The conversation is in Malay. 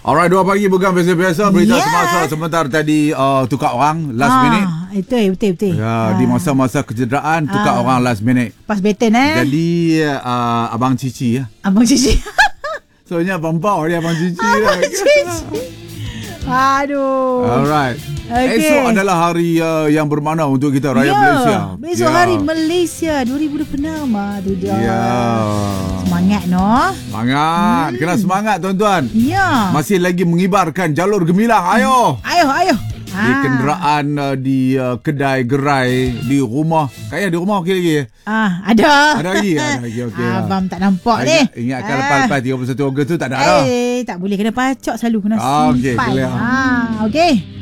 Alright, 2 pagi bukan biasa-biasa. Berita semasa sebentar tadi tukar orang last minute. Betul. Ya, di masa-masa kecederaan tukar orang last minute. Pas beten Jadi Abang Cici ya. Abang Cici. Soalnya Pampau dia Abang Cici. Abang Cici. Aduh. Alright. Okay. Esok adalah hari yang bermakna untuk kita rakyat Malaysia. Besok hari Malaysia 2026 tu dia. Ya. Semangat Semangat. Kena semangat tuan-tuan. Ya. Masih lagi mengibarkan jalur gemilang. Ayo. Di kenderaan, di kedai gerai, di rumah. Kaya di rumah okey lagi. Ada lagi okey. Abang tak nampak ni. Ingatkan lepas 31 Ogos tu tak ada dah. Tak boleh kena pacak selalu kena Okey, simpan. clear. Okey.